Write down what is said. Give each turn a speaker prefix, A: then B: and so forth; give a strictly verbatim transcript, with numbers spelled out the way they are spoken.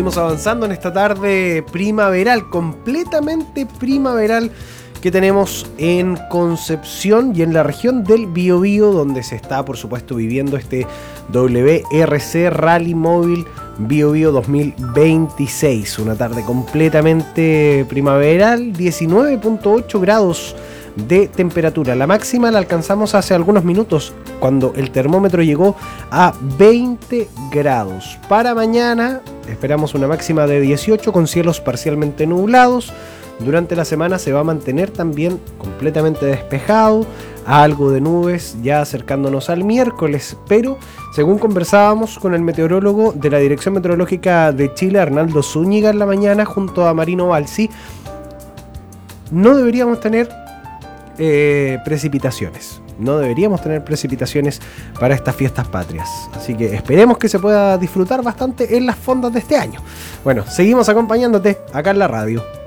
A: seguimos avanzando en esta tarde primaveral, completamente primaveral, que tenemos en Concepción y en la región del Biobío, donde se está, por supuesto, viviendo este W R C Rally Móvil Biobío dos mil veintiséis. Una tarde completamente primaveral, diecinueve punto ocho grados de temperatura. La máxima la alcanzamos hace algunos minutos, cuando el termómetro llegó a veinte grados. Para mañana esperamos una máxima de dieciocho, con cielos parcialmente nublados. Durante la semana se va a mantener también completamente despejado, algo de nubes ya acercándonos al miércoles, pero según conversábamos con el meteorólogo de la Dirección Meteorológica de Chile, Arnaldo Zúñiga, en la mañana, junto a Marino Balsi, no deberíamos tener eh, precipitaciones. No deberíamos tener precipitaciones para estas fiestas patrias. Así que esperemos que se pueda disfrutar bastante en las fondas de este año. Bueno, seguimos acompañándote acá en la radio.